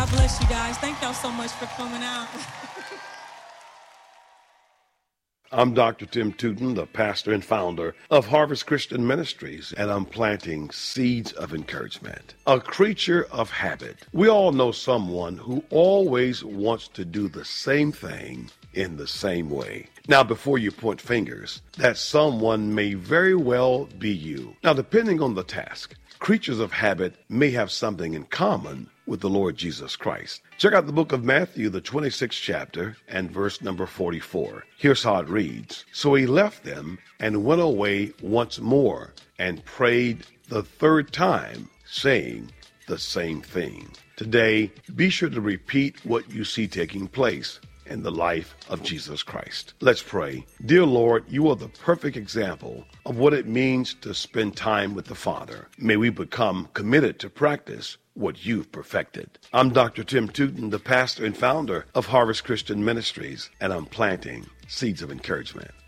God bless you guys. Thank y'all so much for coming out. I'm Dr. Tim Tootin, the pastor and founder of Harvest Christian Ministries, and I'm planting seeds of encouragement. A creature of habit. We all know someone who always wants to do the same thing in the same way. Now, before you point fingers, that someone may very well be you. Now, depending on the task, creatures of habit may have something in common with the Lord Jesus Christ. Check out the book of Matthew, the 26th chapter, and verse number 44. Here's how it reads. So he left them and went away once more and prayed the third time, saying the same thing. Today, be sure to repeat what you see taking place in the life of Jesus Christ. Let's pray. Dear Lord, you are the perfect example of what it means to spend time with the Father. May we become committed to practice what you've perfected. I'm Dr. Tim Tootin, the pastor and founder of Harvest Christian Ministries, and I'm planting seeds of encouragement.